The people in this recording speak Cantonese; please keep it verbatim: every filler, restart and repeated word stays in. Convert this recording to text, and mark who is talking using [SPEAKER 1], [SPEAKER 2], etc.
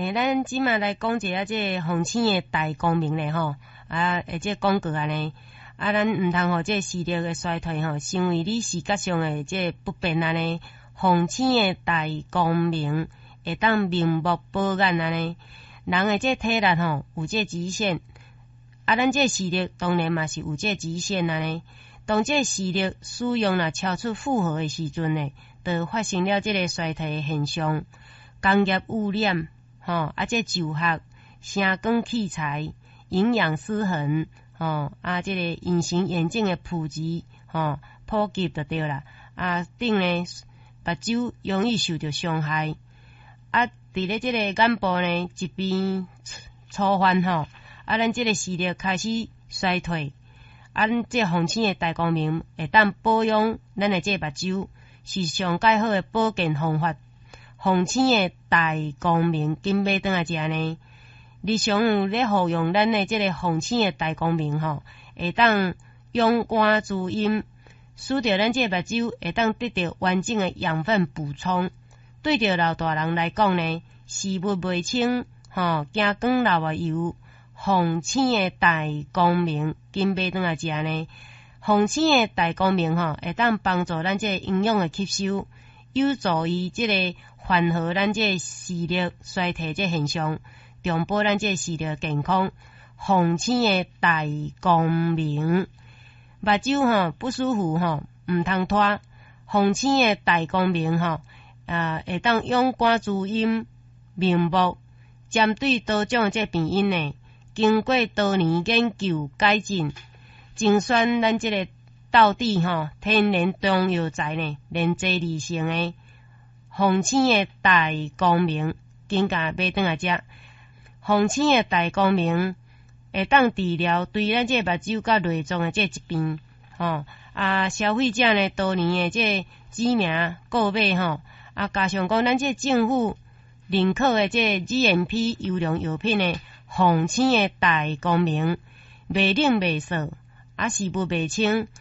[SPEAKER 1] 诶，咱即马来讲一下这风醒的大光明咧吼，啊，诶，这广告安尼，啊，咱毋通互这视力的衰退吼，成为你视觉上的这不便安尼。风醒的大光明会当明目保眼安尼，人的这体力吼有这极限，啊，咱这视力当然嘛是有这极限安尼。当这视力使用若超出负荷的时阵呢，就发生了这个衰退的现象。工业污染，吼、啊，这就学、声光器材、营养失衡，吼、啊，这个隐形眼镜的普及，吼、普及就对啦。啊，顶呢，目睭容易受到伤害。啊，伫咧这个眼部呢，一边粗犯吼，啊，咱这个视力开始衰退。啊，咱这风醒的大光明会当保养咱的这目睭，是上介好的保健方法。风醒的大光明，紧买转来食呢。日常有咧服用咱的这个风醒的大光明吼，会当勇肝滋阴，使得咱这目睭会当得到完整的养分补充。对着老大人来讲呢，视物袂清，吼，惊光流啊油。风醒的大光明，紧买转来食呢。风醒的大光明吼，会当帮助咱这营养的吸收，有助于这个缓和咱这视力衰退这现象，重保咱这视力健康。风醒的大光明，目睭吼不舒服吼，毋通拖。风醒的大光明吼，啊，会当勇肝滋阴、明目，针对多种这病因呢。经过多年研究改进，精选咱这个道地吼天然中药材呢，连接而成的风醒的大光明，紧甲买转来食。风醒的大光明会当治疗对咱这目睭甲内脏的这疾病，吼啊，消费者呢多年的这知名购买吼，啊，加上讲咱这政府认可的这 G M P 优良药品呢。风醒的大光明，袂冷袂涩，啊，视物袂清。